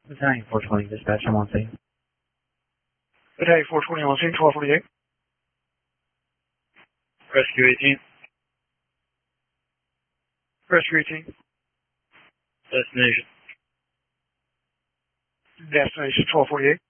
Battalion 420, dispatch, I'm on scene. Battalion 420 on scene, 1248. Rescue 18. Rescue 18. Destination. Destination 1248.